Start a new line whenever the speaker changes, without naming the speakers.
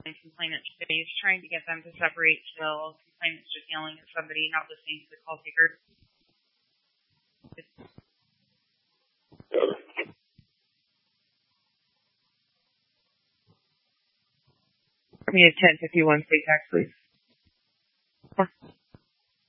and complainant is trying to get them to separate till complainant's just yelling at somebody, not listening to the call taker. We have 1051 state tax, please.